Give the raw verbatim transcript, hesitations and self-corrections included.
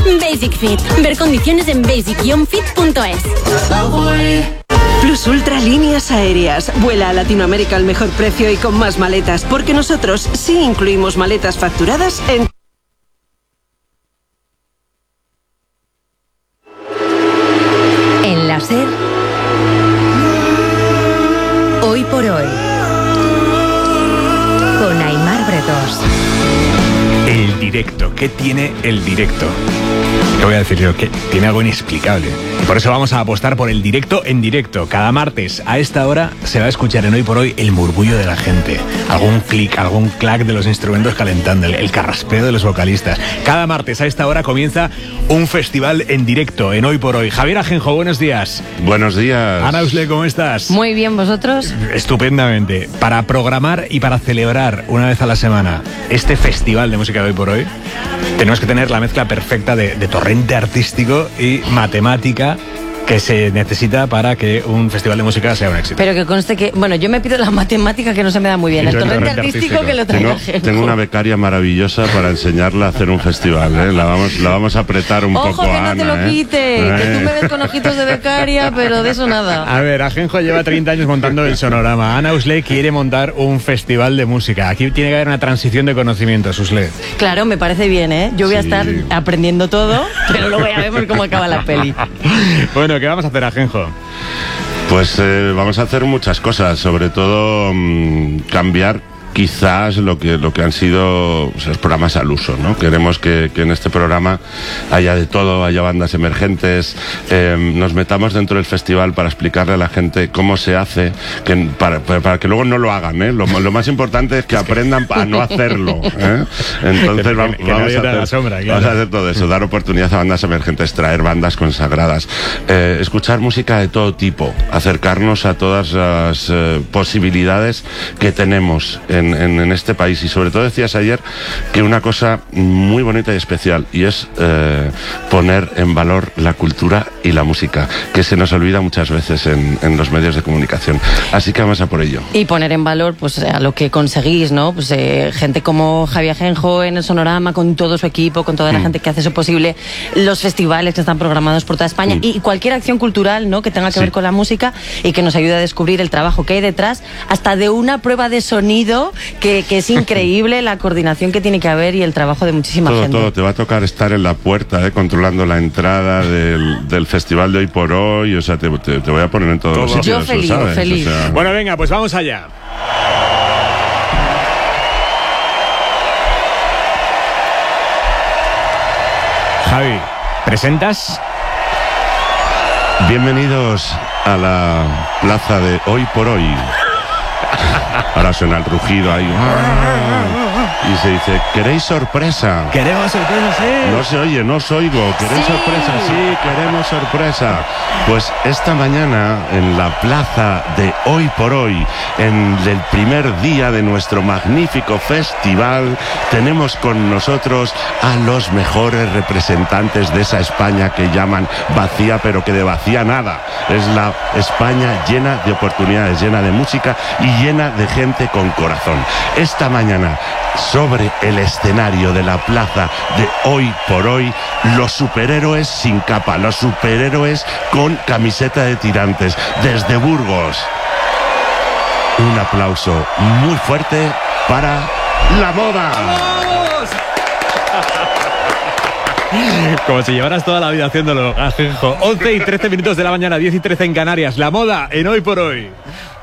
Basic Fit. Ver condiciones en basic guion fit punto es. Plus Ultra Líneas Aéreas. Vuela a Latinoamérica al mejor precio y con más maletas, porque nosotros sí incluimos maletas facturadas en... En la SER, hoy por hoy, con Aimar Bretos. El directo, ¿qué tiene el directo? ¿Qué voy a decir yo? Que tiene algo inexplicable. Y por eso vamos a apostar por el directo en directo. Cada martes a esta hora se va a escuchar en Hoy por Hoy el murmullo de la gente. Algún clic, algún clac de los instrumentos calentando, el, el carraspeo de los vocalistas. Cada martes a esta hora comienza un festival en directo en Hoy por Hoy. Javier Ajenjo, buenos días. Buenos días. Ana Usle, ¿cómo estás? Muy bien, ¿vosotros? Estupendamente. Para programar y para celebrar una vez a la semana este festival de música de Hoy por Hoy, tenemos que tener la mezcla perfecta de, de torrente artístico y matemática que se necesita para que un festival de música sea un éxito. Pero que conste que, bueno, yo me pido la matemática que no se me da muy bien. El torrente, torrente artístico, artístico que lo traiga tengo, tengo una becaria maravillosa para enseñarla a hacer un festival, ¿eh? La vamos, la vamos a apretar un Ojo, poco que a no Ana, te lo ¿eh? quite, ¿Eh? que tú me ves con ojitos de becaria, pero de eso nada. A ver, Ajenjo lleva treinta años montando el Sonorama. Ana Usle quiere montar un festival de música. Aquí tiene que haber una transición de conocimientos, Usle. Claro, me parece bien, ¿eh? Yo voy a Sí. estar aprendiendo todo, pero luego ya vemos cómo acaba la peli. Bueno, ¿qué vamos a hacer, Ajenjo? Pues eh, vamos a hacer muchas cosas, sobre todo mmm, cambiar quizás lo que lo que han sido pues, los programas al uso, ¿no? Queremos que, que en este programa haya de todo, haya bandas emergentes, eh, nos metamos dentro del festival para explicarle a la gente cómo se hace, que, para, para, para que luego no lo hagan, ¿eh? Lo, lo más importante es que aprendan a no hacerlo, ¿eh? Entonces vamos, que, que vamos, a hacer, sombra, claro. vamos a hacer todo eso, dar oportunidad a bandas emergentes, traer bandas consagradas, eh, escuchar música de todo tipo, acercarnos a todas las eh, posibilidades que tenemos en En, en este país. Y sobre todo decías ayer que una cosa muy bonita y especial, y es eh, poner en valor la cultura y la música, que se nos olvida muchas veces en, en los medios de comunicación. Así que vamos a por ello. Y poner en valor pues a lo que conseguís, ¿no? Pues eh, gente como Javier Ajenjo en el Sonorama, con todo su equipo, con toda la mm. gente que hace eso posible, los festivales que están programados por toda España mm. y cualquier acción cultural, ¿no? Que tenga que sí. ver con la música y que nos ayude a descubrir el trabajo que hay detrás, hasta de una prueba de sonido Que, que es increíble la coordinación que tiene que haber y el trabajo de muchísima todo, gente. Todo, te va a tocar estar en la puerta, ¿eh? Controlando la entrada del, del festival de Hoy por Hoy, o sea, te, te, te voy a poner en todos todo. los sitios. Yo feliz, ¿sabes? feliz. O sea... Bueno, venga, pues vamos allá. Javi, ¿presentas? Bienvenidos a la plaza de Hoy por Hoy. Ahora suena el rugido ahí. Y se dice, ¿queréis sorpresa? Queremos sorpresa, sí. No se oye, no os oigo. ¿Queréis sí. sorpresa? Sí, queremos sorpresa. Pues esta mañana en la plaza de Hoy por Hoy, en el primer día de nuestro magnífico festival, tenemos con nosotros a los mejores representantes de esa España que llaman vacía, pero que de vacía nada. Es la España llena de oportunidades, llena de música y llena de gente con corazón. Esta mañana, sobre el escenario de la plaza de Hoy por Hoy, los superhéroes sin capa, los superhéroes con camiseta de tirantes, desde Burgos. Un aplauso muy fuerte para La Moda. ¡Vamos! Como si llevaras toda la vida haciéndolo, Ajenjo. once y trece minutos de la mañana, diez y trece en Canarias. La Moda en Hoy por Hoy.